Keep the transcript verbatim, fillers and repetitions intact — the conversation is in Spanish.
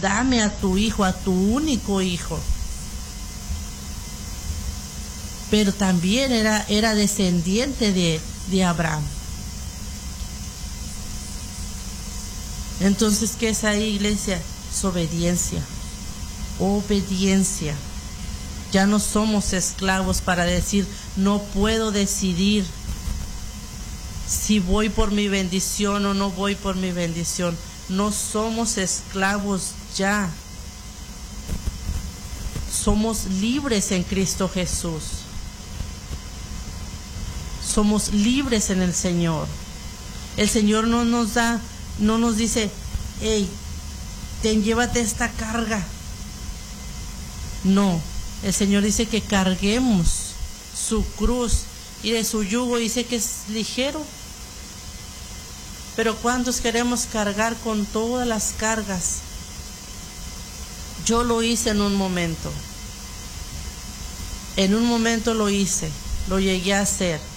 dame a tu hijo, a tu único hijo. Pero también era, era descendiente de, de Abraham. Entonces, ¿qué es ahí, iglesia? Es obediencia. Obediencia. Ya no somos esclavos para decir, no puedo decidir si voy por mi bendición o no voy por mi bendición. No somos esclavos ya. Somos libres en Cristo Jesús. Somos libres en el Señor. El Señor no nos da, no nos dice, hey, ten, llévate esta carga. No, el Señor dice que carguemos su cruz y de su yugo dice que es ligero. Pero ¿cuántos queremos cargar con todas las cargas? Yo lo hice en un momento. En un momento lo hice, lo llegué a hacer.